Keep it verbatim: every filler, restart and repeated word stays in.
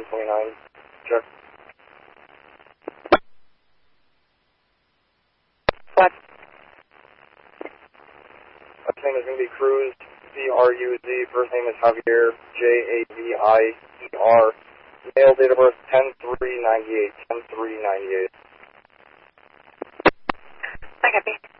one twenty-nine. Check. What? Last name is going to be Cruz, C R U Z. First name is Javier, J A V I E R. Male, date of birth ten three ninety-eight. ten three ninety-eight. I copy.